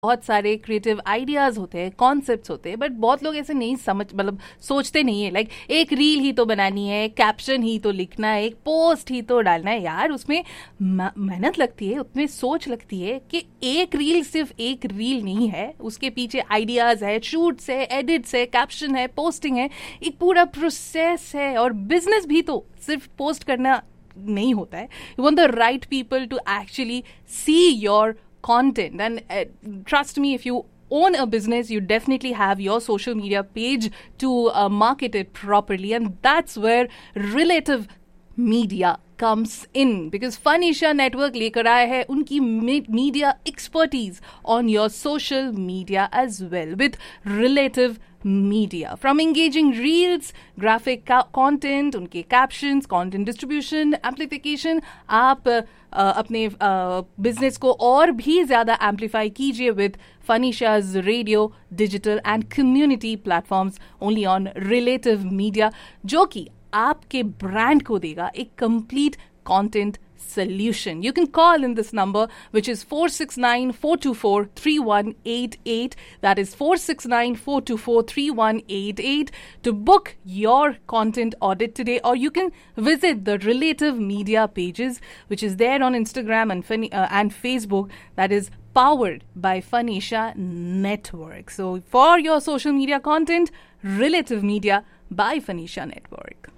बहुत सारे creative ideas होते हैं, कॉन्सेप्ट्स होते हैं, बट बहुत लोग ऐसे नहीं समझ, मतलब सोचते नहीं है लाइक एक रील ही तो बनानी है, कैप्शन ही तो लिखना है, एक पोस्ट ही तो डालना है। यार उसमें मेहनत लगती है, उसमें सोच लगती है कि एक रील सिर्फ एक रील नहीं है, उसके पीछे आइडियाज है, शूट्स है, एडिट्स है, कैप्शन है, पोस्टिंग है, एक पूरा प्रोसेस है। और बिजनेस भी तो सिर्फ पोस्ट करना नहीं होता है। You want the right people to actually see your content, and trust me, if you own a business, you definitely have your social media page to market it properly, and that's where relative media comes in, because Fanisha Network lekar aaya hai unki media expertise on your social media as well, with relative media, from engaging reels, graphic content, उनके captions, content distribution, amplification। आप अपने business को और भी ज़्यादा amplify कीजिए with फनीशाज radio, digital and community platforms only on relative media, जो कि आपके ब्रांड को देगा एक complete content solution. You can call in this number, which is 469-424-3188. That is 469-424-3188 to book your content audit today. Or you can visit the Relative Media pages, which is there on Instagram and Facebook. That is powered by Fanisha Network. So for your social media content, Relative Media by Fanisha Network.